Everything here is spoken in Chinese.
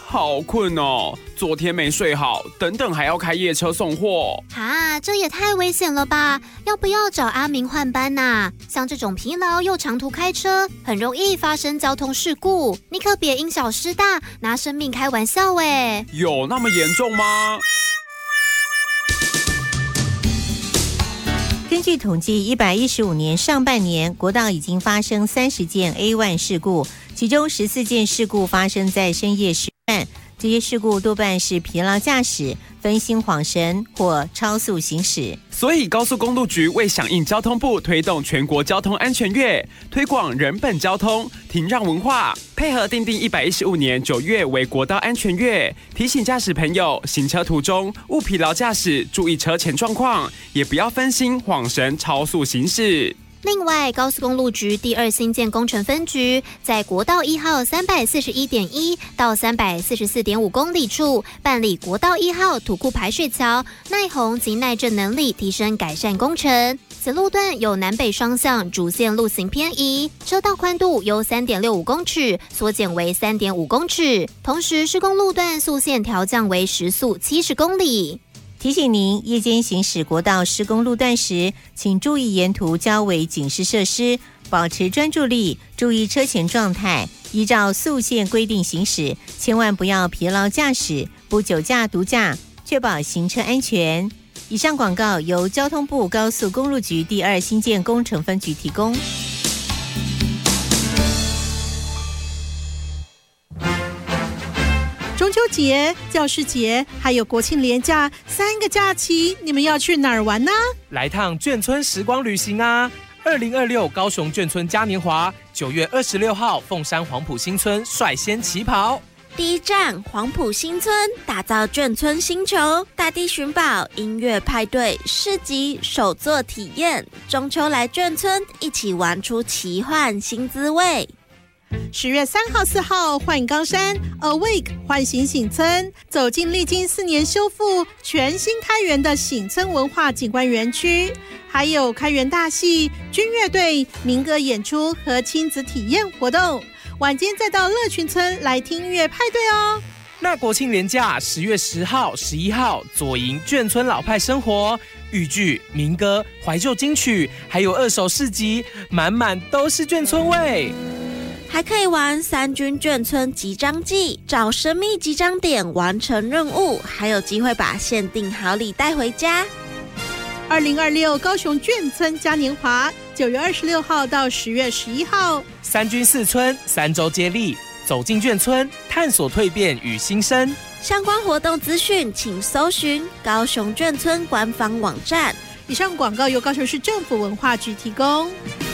好困哦，昨天没睡好，等等还要开夜车送货。 这也太危险了吧！要不要找阿明换班啊？像这种疲劳又长途开车，很容易发生交通事故，你可别因小失大，拿生命开玩笑耶！ 有那么严重吗？ 根据统计，115年上半年，国道已经发生30件 A1 事故，其中14件事故发生在深夜时段。这些事故多半是疲劳驾驶、分心恍神或超速行驶。 所以高速公路局为响应交通部推动全国交通安全月，推广人本交通、停让文化，配合订定115年9月为国道安全月，提醒驾驶朋友行车途中勿疲劳驾驶，注意车前状况，也不要分心恍神超速行驶。 另外，高速公路局第2新建工程分局在国道1号341.1到344.5公里处办理国道1号土库排水桥耐洪及耐震能力提升改善工程。此路段有南北双向主线路行偏移，车道宽度由3.65公尺缩减为3.5公尺，同时施工路段速线调降为时速70公里。 提醒您，夜间行驶国道施工路段时，请注意沿途交围警示设施，保持专注力，注意车前状态，依照速限规定行驶，千万不要疲劳驾驶，不酒驾毒驾，确保行车安全。以上广告由交通部高速公路局第2新建工程分局提供。 中秋节、教师节还有国庆连假3个假期，你们要去哪儿玩呢？ 来趟眷村时光旅行啊！2026高雄眷村嘉年华，9月26号凤山黄埔新村率先起跑。 第一站黄埔新村，打造眷村星球，大地寻宝、音乐派对、市集、手作体验，中秋来眷村，一起玩出奇幻新滋味。 10月3号、4号，幻冈山 Awake 唤醒醒村，走进历经4年修复、全新开园的醒村文化景观园区，还有开园大戏、军乐队、民歌演出和亲子体验活动。晚间再到乐群村来听音乐派对哦。 那国庆连假10月10号、11号，左营眷村老派生活，豫剧、民歌、怀旧金曲，还有2手市集，满满都是眷村味。 还可以玩3军眷村集章记，找神秘集章点完成任务，还有机会把限定好礼带回家。 2026高雄眷村嘉年华，9月26号到10月11号 ，3军4村3周接力，走进眷村，探索蜕变与新生。 相关活动资讯请搜寻高雄眷村官方网站。 以上广告由高雄市政府文化局提供。